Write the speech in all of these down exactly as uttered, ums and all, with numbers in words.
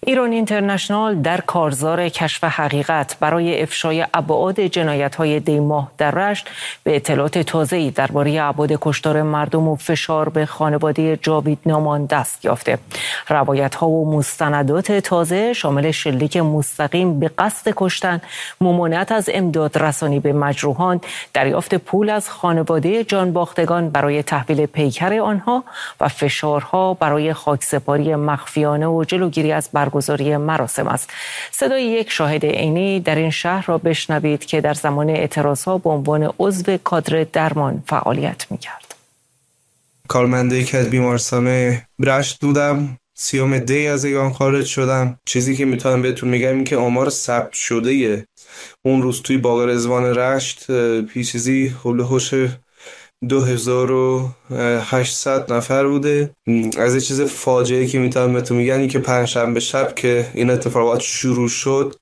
ایران اینترنشنال در کارزار کشف حقیقت برای افشای ابعاد جنایت‌های دی‌ماه در رشت به اطلاعات تازه‌ای درباره ابعاد کشتار مردم و فشار به خانواده جاوید نامان دست یافته. روایت‌ها و مستندات تازه شامل شلیک مستقیم به قصد کشتن، ممانعت از امداد رسانی به مجروحان، دریافت پول از خانواده جانباختگان برای تحویل پیکر آنها و فشارها برای خاکسپاری مخفیانه و جلوگیری از برگزاری مراسم است. صدای یک شاهد عینی در این شهر را بشنوید که در زمان اعتراضها به عنوان عضو کادر درمان فعالیت می‌کرد. کارمنده یکی از بیمارستان رشت بودم. سیوم دی از ایران خارج شدم. چیزی که میتونم بهتون میگم این که آمار ثبت شده اون روز توی باغ رضوان رشت پیشیزی هولوحوش دو هزار و هشتصد نفر بوده. از یه چیز فاجعه‌ای که میتونم بهتون میگم این که پنجشنبه شب که این اتفاقات شروع شد،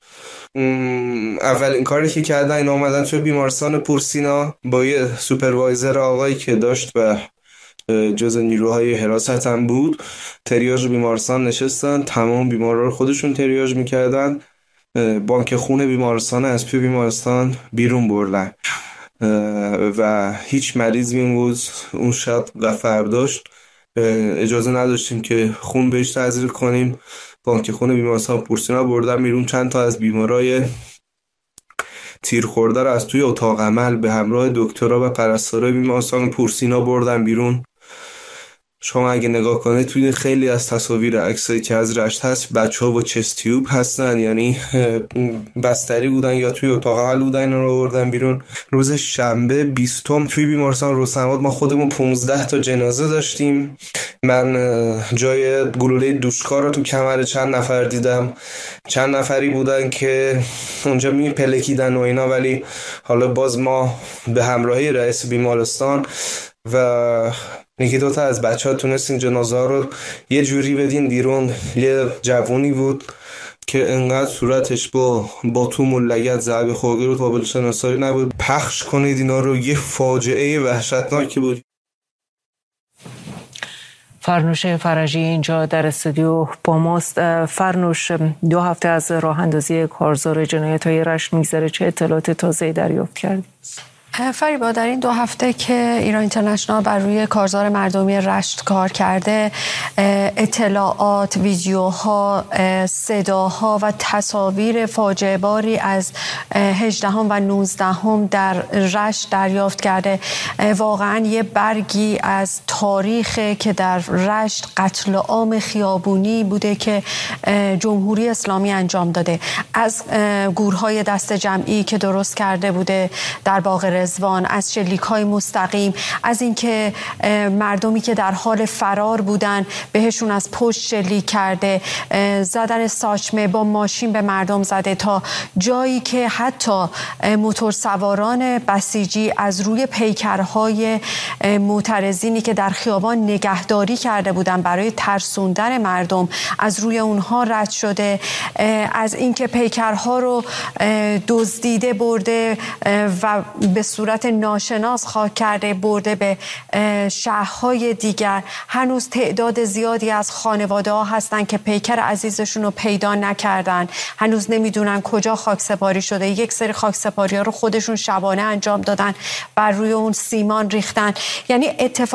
اولین کاری که کردن این اومدن توی بیمارستان پورسینا با یه سوپروایزر آقایی که داشت و جز نیروهای حراست هم بود تریاج بیمارستان نشستن، تمام بیمارا رو خودشون تریاج میکردن، بانک خون بیمارستان از توی بیمارستان بیرون بردن و هیچ مریضی اون روز اون شب و فرداش اجازه نداشتیم که خون بهش تزریق کنیم. بانک خون بیمارستان پورسینا بردن بیرون. چند تا از بیمارای تیر خورده رو از توی اتاق عمل به همراه دکترها و پرستارای بیمارستان پورسینا بردن بیرون. شما اگه نگاه کنید توی خیلی از تصاویر عکسایی که از رشت هست بچه‌ها با چست تیوب هستن، یعنی بستری بودن یا توی اتاق عمل بودن، اینا رو بردن بیرون. روز شنبه بیستم توی بیمارستان رستم آباد ما خودمون پانزده تا جنازه داشتیم. من جای گلوله دوشکار رو تو کمر چند نفر دیدم. چند نفری بودن که اونجا می پلکیدن و اینا، ولی حالا باز ما به همراهی رئیس بیمارستان و یکی دوتا از بچه ها تونستین جنازه ها رو یه جوری بدین بیرون. یه جوونی بود که انقدر صورتش با باتوم و لگد ضربه خورده بود، قابل شناسایی نبود. پخش کنید اینا رو، یه فاجعه وحشتناکی بود. فرنوش فرجی اینجا در استودیو با ماست. فرنوش، دو هفته از راه اندازی کارزار جنایت‌های رشت میگذره، چه اطلاعات تازه‌ای دریافت کردید؟ فریبا، در این دو هفته که ایران اینترنشنال بر روی کارزار مردمی رشت کار کرده، اطلاعات، ویدیوها، صداها و تصاویر فاجعه باری از هجدهم و نوزدهم در رشت دریافت کرده. واقعا یه برگی از تاریخ که در رشت قتل عام خیابونی بوده که جمهوری اسلامی انجام داده، از گورهای دست جمعی که درست کرده بوده در باغ رضوان، از شلیک‌های مستقیم، از اینکه مردمی که در حال فرار بودن بهشون از پشت شلیک کرده، زدن ساچمه با ماشین به مردم زده، تا جایی که حتی موتورسواران بسیجی از روی پیکرهای معترضینی که در خیابان نگهداری کرده بودن برای ترسوندن مردم از روی اونها رد شده، از اینکه پیکرها رو دزدیده برده و به صورت ناشناس خاک کرده برده به شهرهای دیگر. هنوز تعداد زیادی از خانواده ها هستن که پیکر عزیزشون رو پیدا نکردن، هنوز نمیدونن کجا خاک سپاری شده. یک سری خاک سپاری ها رو خودشون شبانه انجام دادن، بر روی اون سیمان ریختن. یعنی اتفاق